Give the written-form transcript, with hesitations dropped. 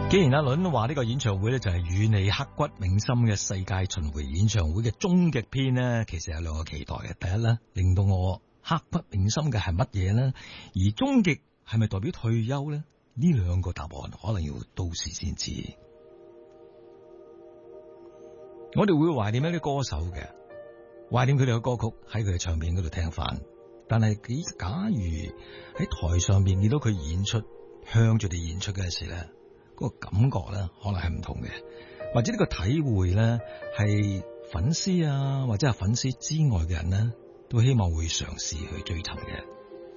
既然阿倫話呢個演唱會咧就係與你刻骨銘心嘅世界巡迴演唱會嘅終極篇呢，其實有兩個期待嘅。第一咧，令到我刻骨銘心嘅係乜嘢呢？而終極係咪代表退休呢？呢兩個答案可能要到時先知。我哋會懷念一啲歌手嘅，懷念佢哋嘅歌曲喺佢嘅唱片嗰度聽翻。但係假如喺台上面見到佢演出，向住你演出嘅時咧，嗰個感覺咧可能係唔同嘅，或者呢個體會咧係粉絲啊或者係粉絲之外嘅人咧都希望會嘗試去追尋嘅。